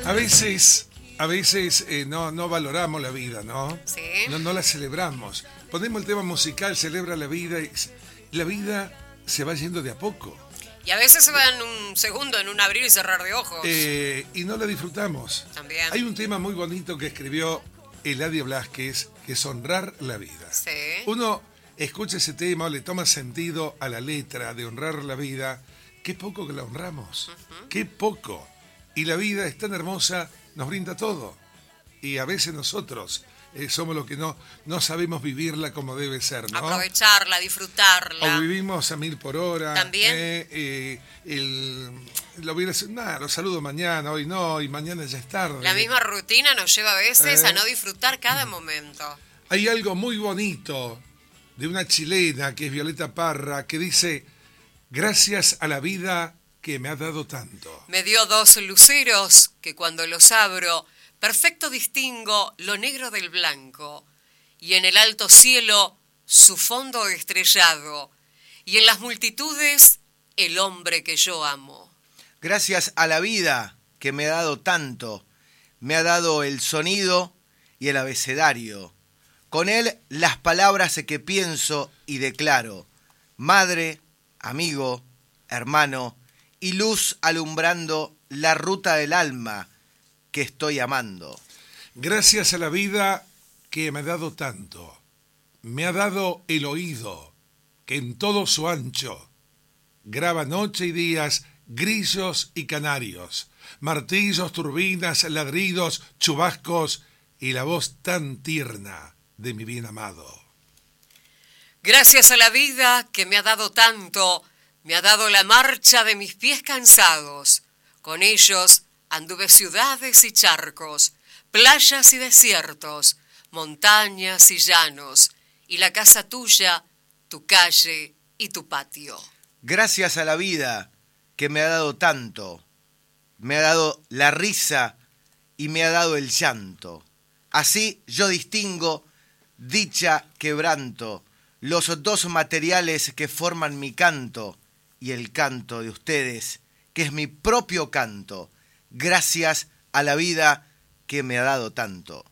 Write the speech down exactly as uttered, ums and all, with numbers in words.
A veces, a veces eh, no, no valoramos la vida, ¿no? Sí. No, no la celebramos. Ponemos el tema musical, celebra la vida, y la vida se va yendo de a poco. Y a veces se va en un segundo, en un abrir y cerrar de ojos. Eh, y no la disfrutamos. También. Hay un tema muy bonito que escribió Eladio Blasquez, que es honrar la vida. Sí. Uno escucha ese tema, le toma sentido a la letra de honrar la vida. Qué poco que la honramos. Uh-huh. Qué poco. Y la vida es tan hermosa, nos brinda todo. Y a veces nosotros eh, somos los que no, no sabemos vivirla como debe ser, ¿no? Aprovecharla, disfrutarla. O vivimos a mil por hora. También. Eh, eh, el, lo voy a decir, nada, lo saludo mañana, hoy no, y mañana ya es tarde. La misma rutina nos lleva a veces eh, a no disfrutar cada momento. Hay algo muy bonito de una chilena que es Violeta Parra, que dice: gracias a la vida que me ha dado tanto. Me dio dos luceros que cuando los abro, perfecto distingo lo negro del blanco, y en el alto cielo su fondo estrellado, y en las multitudes el hombre que yo amo. Gracias a la vida que me ha dado tanto, me ha dado el sonido y el abecedario. Con él las palabras que pienso y declaro. Madre, amigo, hermano, y luz alumbrando la ruta del alma que estoy amando. Gracias a la vida que me ha dado tanto, me ha dado el oído, que en todo su ancho graba noche y días grillos y canarios, martillos, turbinas, ladridos, chubascos y la voz tan tierna de mi bien amado. Gracias a la vida que me ha dado tanto, me ha dado la marcha de mis pies cansados. Con ellos anduve ciudades y charcos, playas y desiertos, montañas y llanos, y la casa tuya, tu calle y tu patio. Gracias a la vida que me ha dado tanto, me ha dado la risa y me ha dado el llanto. Así yo distingo dicha, quebranto, los dos materiales que forman mi canto y el canto de ustedes, que es mi propio canto, gracias a la vida que me ha dado tanto.